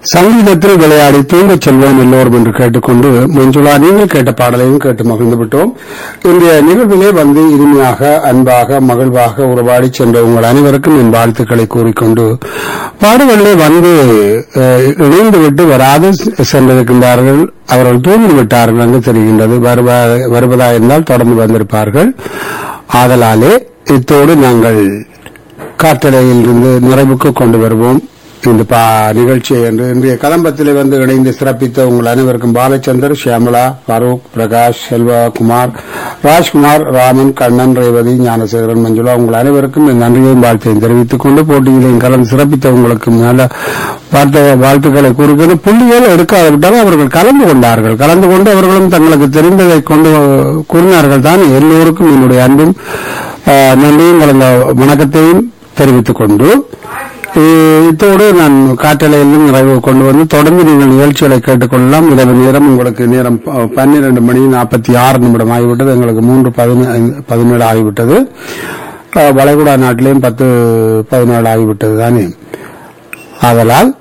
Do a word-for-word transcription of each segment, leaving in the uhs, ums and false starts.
சங்கீதத்தில் விளையாடி தூங்கச் செல்வோம் எல்லோரும் என்று கேட்டுக்கொண்டு மஞ்சுளா நீங்கள் கேட்ட பாடலையும் கேட்டு மகிழ்ந்து விட்டோம். இன்றைய நிகழ்விலே வந்து இனிமையாக அன்பாக மகிழ்வாக உறவாடி சென்ற உங்கள் அனைவருக்கும் என் வாழ்த்துக்களை கூறிக்கொண்டு பாடுகளிலே வந்து இணைந்து விட்டு வராது சென்றிருக்கின்றார்கள். அவர்கள் தூங்கி விட்டார்கள் என்று தெரிகின்றது. வருவதா இருந்தால் தொடர்ந்து வந்திருப்பார்கள். ஆதலாலே இத்தோடு நாங்கள் காற்றலையில் இருந்து நிறைவுக்கு கொண்டு வருவோம் இந்த நிகழ்ச்சியை என்று. இன்றைய கதம்பத்திலே வந்து இணைந்து சிறப்பித்த உங்கள் அனைவருக்கும் பாலச்சந்தர், ஷியாமலா, ஃபரூக், பிரகாஷ், செல்வகுமார், ராஜ்குமார், ராமன், கண்ணன், ரேவதி, ஞானசேகரன், மஞ்சுளா உங்கள் அனைவருக்கும் என் நன்றியையும் வாழ்த்தையும் தெரிவித்துக் கொண்டு போட்டியிலையும் கலந்து சிறப்பித்த உங்களுக்கு நல்ல வாழ்த்துக்களை கூறுகிறது. புள்ளிகள் எடுக்காவிட்டால் அவர்கள் கலந்து கொண்டார்கள். கலந்து கொண்டு அவர்களும் தங்களுக்கு தெரிந்ததை கொண்டு கூறினார்கள் தான். எல்லோருக்கும் என்னுடைய அன்பும் நன்றியும் கலந்த வணக்கத்தையும் தெரிவித்துக் கொண்டு இத்தோடு நான் காற்றலையிலும் நிறைவு கொண்டு வந்து தொடர்ந்து நீங்கள் நிகழ்ச்சிகளை கேட்டுக்கொள்ளலாம். இரவு நேரம் உங்களுக்கு நேரம் பன்னிரண்டு மணி நாற்பத்தி ஆறு நிமிடம் ஆகிவிட்டது. எங்களுக்கு மூன்று பதினேழு ஆகிவிட்டது. வளைகுடா நாட்டிலேயும் பத்து பதினேழு ஆகிவிட்டது தானே. ஆதலால்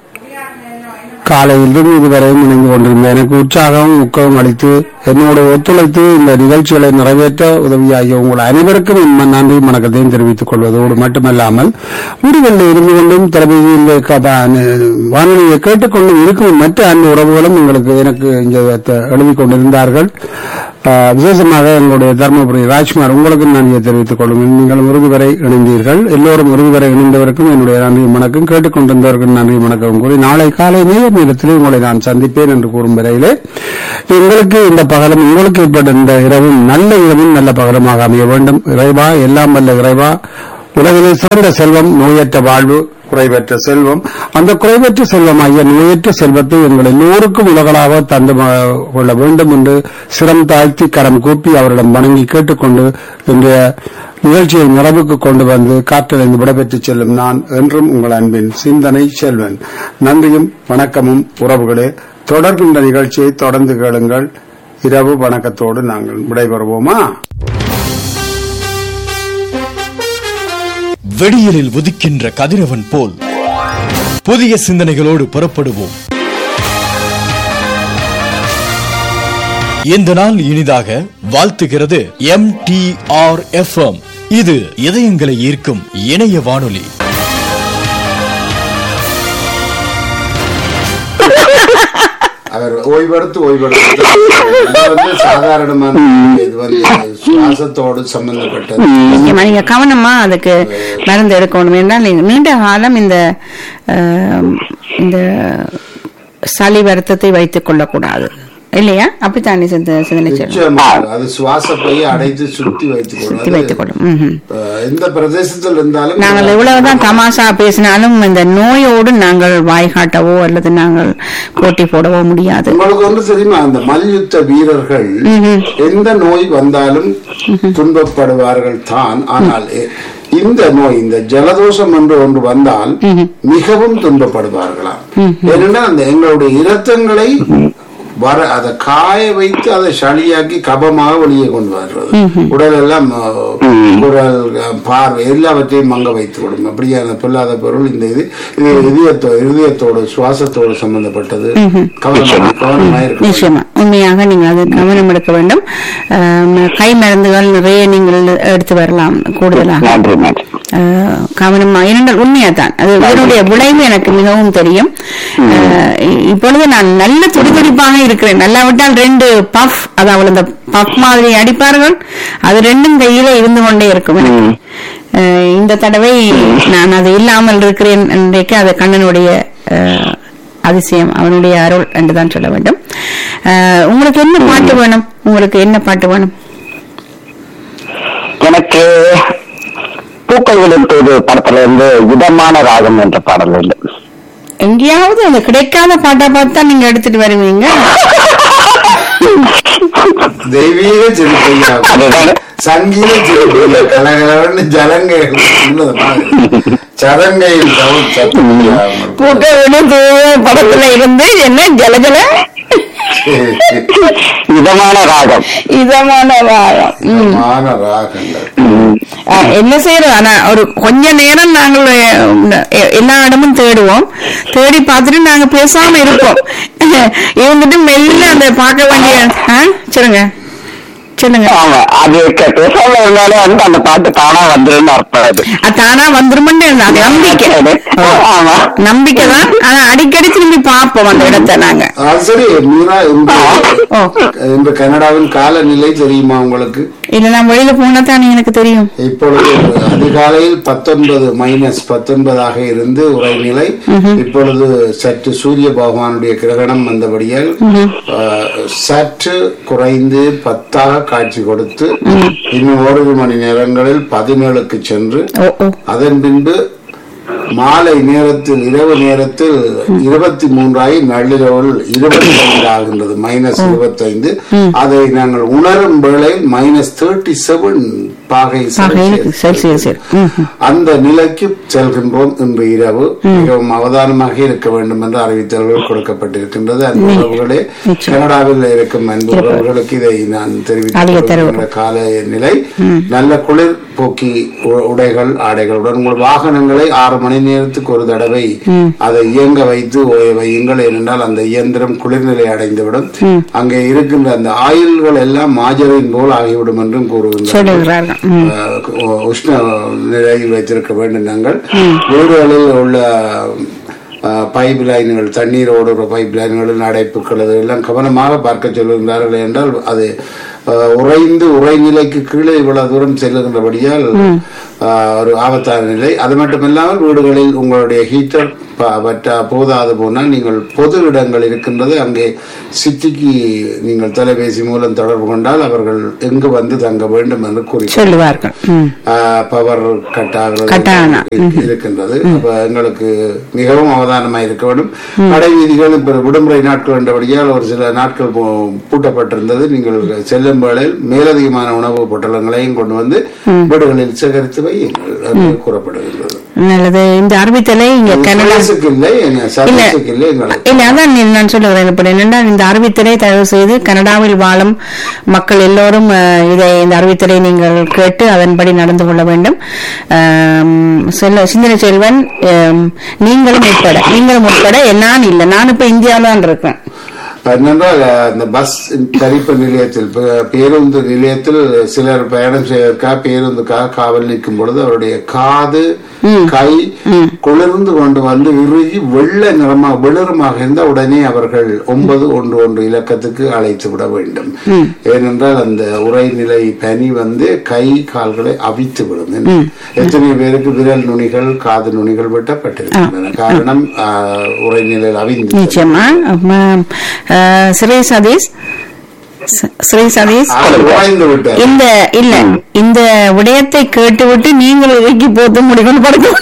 காலையிலும் இதுவரையும் இணைந்து கொண்டிருந்த எனக்கு உற்சாகம் ஊக்கம் அளித்து என்னோட ஒத்துழைத்து இந்த நிகழ்ச்சிகளை நிறைவேற்ற உதவியாகிய உங்கள் அனைவருக்கும் என் நன்றி வணக்கத்தையும் தெரிவித்துக் கொள்வதோடு மட்டுமல்லாமல் வீடுகளில் இருந்து கொண்டும் தொலைபேசியில் வானொலியை கேட்டுக்கொண்டும் இருக்கும் மற்ற அன்பு உறவுகளும் எங்களுக்கு எனக்கு இங்கே எழுதிக் கொண்டிருந்தார்கள். விசேஷமாக எங்களுடைய தர்மபுரி ராஜ்குமார் உங்களுக்கு நன்றியை தெரிவித்துக் கொள்ளும். நீங்கள் உறுதி வரை இணைந்தீர்கள். எல்லோரும் உறுதி வரை இணைந்தவருக்கும் என்னுடைய நன்றி வணக்கம், கேட்டுக்கொண்டிருந்தவர்கள் நன்றி வணக்கம் கூறி நாளை காலை நேர நேரத்தில் உங்களை நான் சந்திப்பேன் என்று கூறும் வரையிலே எங்களுக்கு இந்த பகலும் உங்களுக்கு ஏற்பட்ட இந்த இரவும் நல்ல இரவும் நல்ல பகலமாக அமைய வேண்டும். இறைவா, எல்லாம் வல்ல இறைவா, உலகிலே சிறந்த செல்வம் நோயற்ற வாழ்வு, குறைவற்ற செல்வம், அந்த குறைவற்ற செல்வம் ஆகிய நோயற்ற செல்வத்தை எங்கள் எல்லோருக்கும் உலகளாக தந்து கொள்ள வேண்டும் என்று சிரம் தாழ்த்தி கரம் கூப்பி அவரிடம் வணங்கி கேட்டுக்கொண்டு இன்றைய நிகழ்ச்சியை நிறைவுக்கு கொண்டு வந்து காற்றலைந்து விடைபெற்றுச் செல்லும் நான் என்றும் உங்கள் அன்பின் சிந்தனை செல்வன். நன்றியும் வணக்கமும் உறவுகளே. தொடர்கின்ற நிகழ்ச்சியை தொடர்ந்து கேளுங்கள். இரவு வணக்கத்தோடு நாங்கள் விடைபெறுவோமா? வெடியலில் உதிக்கின்ற கதிரவன் போல் புதிய சிந்தனைகளோடு புறப்படுவோம். இந்த நாள் இனிதாக வாழ்த்துகிறது M D R F M. இது இதயங்களை ஈர்க்கும் இணைய வானொலி. அவர் ஓய்வெடுத்து ஓய்வெடுத்து வந்து சாதாரணமான இது வந்து சுவாசத்தோடு சம்பந்தப்பட்டது. நீங்க கவனமா அதுக்கு மருந்து எடுக்கணும். என்றால் நீண்ட காலம் இந்த இந்த சளி வருத்தத்தை வைத்துக் கொள்ளக்கூடாது இல்லையா? அப்படித்தானே அது சுவாசப்பை அடைத்து சுத்தி வைத்துக் வைத்துக் கொள்ளும். எந்த பிரதேசத்தில் இருந்தாலும் நாங்கள் எவ்வளவுதான் தமாஷா பேசினாலும் இந்த நோயோடு நாங்கள் வாய்காட்டவோ அல்லது நாங்கள் போட்டி போடவோ முடியாது. உங்களுக்கு ஒன்று தெரியுமா, அந்த மல்யுத்த வீரர்கள் எந்த நோய் வந்தாலும் துன்பப்படுவார்கள் தான். ஆனால் இந்த நோய், இந்த ஜலதோஷம் என்று ஒன்று வந்தால் மிகவும் துன்பப்படுவார்களாம். ஏனென்றால் அந்த எங்களுடைய இரத்தங்களை வர அதை காய வைத்து அதை சளியாக்கி கபமாக வெளியே கொண்டு வர்றது, உடல் எல்லாம் குரல் பார்வை எல்லாவற்றையும் மங்க வைத்து விடும். அப்படியான பொல்லாத பொருள் இந்த இது இது இதயத்தோ இதயத்தோடு சுவாசத்தோடு சம்பந்தப்பட்டது. நிச்சயமா உண்மையாக நீங்க அது கவனம் எடுக்க வேண்டும். கை மருந்துகள் நிறைய நீங்கள் எடுத்து வரலாம் கூடுதலாக கவனமா. ஏனென்றால் உண்மையா தான் அது இதனுடைய விளைவு எனக்கு மிகவும் தெரியும். இப்பொழுது நான் நல்ல துடிதுடிப்பாக இருக்கிறேன். நல்லா விட்டால் ரெண்டு பஃப், அதாவது இந்த பஃப் மாதிரி அடிப்பார்கள், அது ரெண்டும் கையில இருந்து கொண்டே இருக்கும் எனக்கு. இந்த தடவை நான் அது இல்லாமல் இருக்கிறேன் என்றைக்கு அது கண்ணனுடைய அதிசயம், அவனுடைய அருள் என்றுதான் சொல்ல வேண்டும். உங்களுக்கு என்ன பாட்டு வேணும்? உங்களுக்கு என்ன பாட்டு வேணும்? எனக்கு பூக்கள் விழுந்தது படத்துல இருந்து இதமான ராகம் என்ற பாடல் இல்லை. எங்கேயாவது அந்த கிடைக்காத பாட்டா பார்த்தா நீங்க எடுத்துட்டு வருவீங்க. தெய்வீக சிறுத்தையா, சங்கீத சிறுத்தையா, கலகலன்னு ஜலங்கை சதங்கையில் பூக்கள் விழுந்து படத்துல இருந்து என்ன ஜலஜல இதமான ராகம். இதமான ராகம். ம். இதமான ராகங்கள். அஹ், என்ன செய்யறோம் ஆனா ஒரு கொஞ்ச நேரம் நாங்கள் அஹ், எல்லா இடமும் தேடுவோம். தேடி பார்த்துட்டு நாங்க பேசாம இருப்போம். இருந்துட்டு மெல்ல அந்த பார்க்க வேண்டிய ஆ, சொல்லுங்க சொல்லுங்க. ஆமா, அது க- பேசாம இருந்தாலும் வந்து அந்த பாட்டு தானா வந்துருன்னு அர்த்தம். அது அது தானா வந்துருமெண்டு அது நம்பிக்கை. ஆமா, நம்பிக்கை தான். ஆனா அடிக்கடி திரும்பி பார்ப்போம் அந்த இடத்தை நாங்க. அது சரி மீரா, இன்று ஓ இன்று கனடாவின் காலநிலை தெரியுமா உங்களுக்கு? இல்ல நான் வெளியில போனா தானே எனக்கு தெரியும். இப்பொழுது அதிகாலையில் பத்தொன்பது மைனஸ் பத்தொன்பதாக இருந்து உரைநிலை. இப்பொழுது சற்று சூரிய பகவானுடைய கிரகணம் வந்தபடியால் ஆஹ், சற்று குறைந்து பத்தாக காட்சி கொடுத்து இன்னும் ஓரிரு மணி நேரங்களில் பதினேழுக்கு சென்று ஓ ஓ அதன் பின்பு மாலை நேரத்தில் இரவு நேரத்தில் இருபத்தி மூன்றாயி நள்ளிரவில் இருபத்தி ஐந்து ஆகின்றது. மைனஸ் இருபத்தி ஐந்து. அதை நாங்கள் உணரும் வேளையில் மைனஸ் தேர்ட்டி செவன் பாகை செல்சியஸ். அந்த நிலைக்கு செல்கின்றோம் இன்று இரவு. மிகவும் அவதானமாக இருக்க வேண்டும் என்று அறிவித்தல்கள் கொடுக்கப்பட்டிருக்கின்றது. அன்பு உறவுகளே, கனடாவில் இருக்கும் அன்பு உறவுகளுக்கு இதை நான் தெரிவித்த கால நிலை. நல்ல குளிர் போக்கி உடைகள் ஆடைகளுடன் உங்கள் வாகனங்களை ஆறு மணி நேரத்துக்கு ஒரு தடவை அதை இயங்க வைத்து ஓய வையுங்கள். ஏனென்றால் அந்த இயந்திரம் குளிர்நிலை அடைந்துவிடும். அங்கே இருக்கின்ற அந்த ஆயுள்கள் எல்லாம் மாஜரின் போல் ஆகிவிடும் என்றும் கூறுகின்றனர். உஷ்ண நிலையில் வைத்திருக்க வேண்டும். நாங்கள் வீடுகளில் உள்ள பைப் லைன்கள், தண்ணீர் ஓடுற பைப் லைன்களில் அடைப்புகள் எல்லாம் கவனமாக பார்க்க சொல்லுகின்றார்கள். என்றால் அது உறைந்து உரைநிலைக்கு கீழே இவ்வளவு தூரம் செல்லுகின்றபடியால் ஒரு ஆபத்தான நிலை. அது மட்டுமில்லாமல் வீடுகளில் உங்களுடைய ஹீட்டர் போதாது போனால் நீங்கள் பொது இடங்கள் இருக்கின்றது, அங்கே சிட்டிக்கு நீங்கள் தொலைபேசி மூலம் தொடர்பு கொண்டால் அவர்கள் எங்கு வந்து தங்க வேண்டும் என்று கூறி சொல்லுவார்கள். பவர் கட்டாக இருக்கின்றது. அப்ப எங்களுக்கு மிகவும் அவதானமாக இருக்க வேண்டும். கடை வீதிகள் இப்ப விடுமுறை நாட்கள் என்றபடியால் ஒரு சில நாட்கள் பூட்டப்பட்டிருந்தது. நீங்கள் செல்லும் வேளையில் மேலதிகமான உணவு பொட்டலங்களையும் கொண்டு வந்து வீடுகளில் சேகரித்து வையுங்கள் என்று கூறப்படுகின்றது. நல்லது. இந்த அறிவித்தலை இங்க நான் சொல்லுகிறேன். இந்த அறிவித்தலை தயவு செய்து கனடாவில் வாழும் மக்கள் எல்லோரும் இதை இந்த அறிவித்தலை நீங்கள் கேட்டு அதன்படி நடந்து கொள்ள வேண்டும். சிந்தனை செல்வன், நீங்களும் உட்பட நீங்களும் உட்பட நான் இல்லை, நான் இப்ப இந்தியாவில்தான் இருக்கேன். என்னென்றால் அந்த பஸ் தரிப்பு நிலையத்தில் பேருந்து நிலையத்தில் சிலர் பயணம் செய்வதற்காக பேருந்துக்காக காவல் நிற்கும் பொழுது அவருடைய காது கை குளிர்ந்து கொண்டு வந்து இறுகி வெள்ளை நிறமாக வெளிரமாக இருந்த உடனே அவர்கள் ஒன்பது ஒன்று ஒன்று இலக்கத்துக்கு அழைத்து விட வேண்டும். ஏனென்றால் அந்த உரைநிலை பனி வந்து கை கால்களை அவித்து விடும். எத்தனை பேருக்கு விரல் நுனிகள் காது நுனிகள் வெட்டப்பட்டிருக்கின்றன. காரணம் உரைநிலையில் அவிந்து. ஸ்ரீ சதீஷ் ஸ்ரீ சதீஷ் இந்த இல்ல இந்த விடயத்தை கேட்டுவிட்டு நீங்கள் இறக்கி போத்து முடிவு படுத்த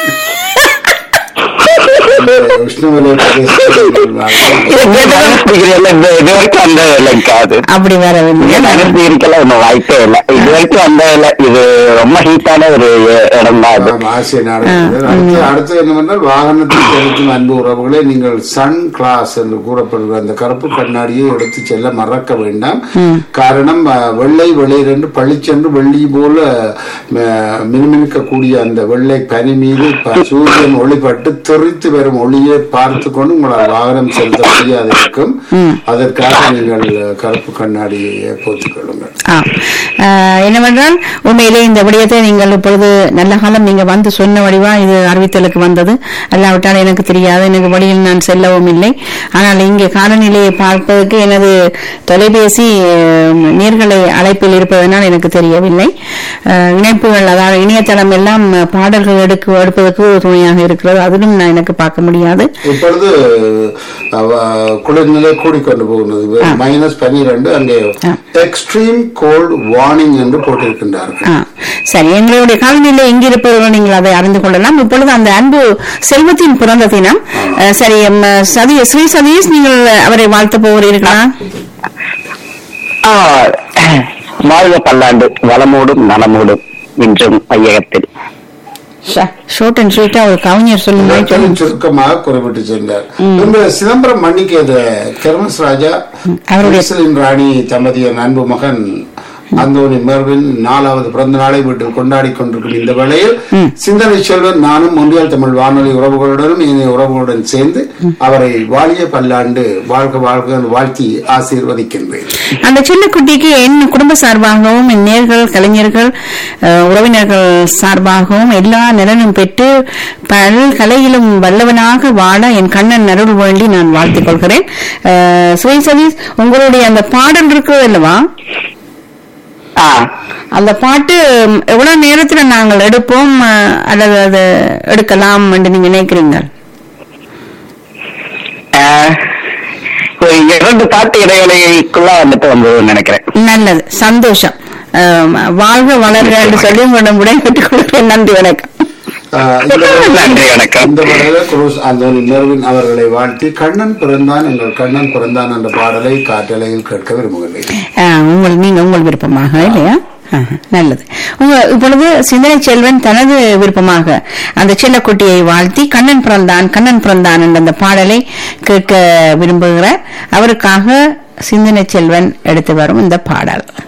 அப்படி வேற இருக்கலாம் வாய்ப்பே இல்லை. இது வரைக்கும் அந்த இது ரொம்ப ஹீட்டான ஒரு இடம் தான். அடுத்து என்னவென்றால் வாகனத்தில் செலுத்தும் அன்பு உறவுகளை நீங்கள் சன் கிளாஸ் என்று கூறப்படுகிற அந்த கருப்பு கண்ணாடியை எடுத்து செல்ல மறக்க வேண்டாம். காரணம் வெள்ளை வெளியிரென்று பளிச்சென்று வெள்ளி போல மினுமினுக்கக்கூடிய அந்த வெள்ளை பனி மீது சூரியன் ஒளிப்பட்டு தெரித்து வரும் ஒளியை பார்த்து கொண்டு உங்களால் வாகனம் செலுத்த முடியாது இருக்கும். அதற்காக நீங்கள் கருப்பு கண்ணாடியை போட்டுக் கொள்ளுங்கள். என்னவென்றால் உண்மையிலே இந்த விடயத்தை நீங்கள் இப்பொழுது நல்ல காலம் நீங்க வந்து சொன்ன வடிவா இது அறிவித்தலுக்கு வந்தது. அல்லாவிட்டால் எனக்கு தெரியாது, எனக்கு வழியில் நான் செல்லவும் இல்லை. ஆனால் இங்கே காலநிலையை பார்ப்பதற்கு எனது தொலைபேசி நேர்களை அழைப்பில் இருப்பதனால் எனக்கு தெரியவில்லை. இணைப்புகள் அதாவது இணையதளம் எல்லாம் பாடல்கள் எடுக்க எடுப்பதற்கு துணையாக இருக்கிறது. அதிலும் நான் எனக்கு பார்க்க முடியாது. இப்பொழுது குளிர்நிலை கூடிக்கொண்டு போகிறது. மைனஸ் பன்னிரண்டு அங்கே எக்ஸ்ட்ரீம் கோல்ட் வார்னிங் என்று போட்டிருக்கின்றார்கள். சரி, எங்களுடைய காலநிலை எங்கிருப்பவர்கள் நீங்கள் அதை அறிந்து கொள்ளலாம். இப்பொழுது அந்த அன்பு செல்வத்தின் பிறந்த தினம். சரி சதி ஸ்ரீ சதீஷ், நீங்கள் அவரை வாழ்த்த போகிறீர்களா? வாழ்க பல்லாண்டு வளமோடும் நலமோடும் இன்றும் ஐயகத்தில். ஷார்ட் அண்ட் ஸ்வீட்டா ஒரு கவிஞர் சொல்லுங்க. சுருக்கமாக குறிப்பிட்டு சென்றார். இந்த சிதம்பரம் மன்னிக்கேத கெர்மஸ் ராஜா அவருடைய ராணி தம்பதியின் அன்பு மகன் அந்தோனி மெர்வின் நாலாவது பிறந்த நாளை வீட்டில் கொண்டாடி கொண்டிருக்கும் இந்த வேளையில் சிந்தனை செல்வன் நானும் ஒன்றியல் தமிழ் வானொலி உறவுகளுடனும் இணைய உறவுகளுடன் சேர்ந்து அவரை வாழிய பல்லாண்டு வாழ்க வாழ்க வாழ்த்தி ஆசீர்வதிக்கின்றேன். அந்த சின்ன குட்டிக்கு என் குடும்ப சார்பாகவும் என் நேர்கள் கலைஞர்கள் உறவினர்கள் சார்பாகவும் எல்லா நலனும் பெற்று பல் கலையிலும் வல்லவனாக வாழ என் கண்ணன் அருள் வேண்டி நான் வாழ்த்துக் கொள்கிறேன். சுவை சதீஷ், உங்களுடைய அந்த பாடல் இருக்கிறது அல்லவா, அந்த பாட்டு எவ்வளவு நேரத்துல நாங்கள் எடுப்போம் அல்லது அதை எடுக்கலாம் என்று நீங்க நினைக்கிறீங்க? இரண்டு பாட்டு இடைவெளிக்குள்ள வந்துட்டு வந்து நினைக்கிறேன். நல்லது, சந்தோஷம். வாழ்க வளர்க என்று சொல்லி உங்களோட விடை பெற்றுக் கொள்கிறேன். நன்றி, வணக்கம். இந்த பாடல குரூஸ் அந்தோனி மெர்வின் அவர்களை வாழ்த்தி கண்ணன் பிறந்தான் எங்கள் கண்ணன் பிறந்தான் என்ற பாடலை காற்றலையில் கேட்க விரும்புகிறேன். உங்கள் நீங்க உங்கள் விருப்பமாக இல்லையா? நல்லது. உங்க இப்பொழுது சிந்தனை செல்வன் தனது விருப்பமாக அந்த செல்லக்குட்டியை வாழ்த்தி கண்ணன் பிறந்தான் கண்ணன் பிறந்தான் என்ற அந்த பாடலை கேட்க விரும்புகிறார். அவருக்காக சிந்தனை செல்வன் எடுத்து வரும் இந்த பாடல்.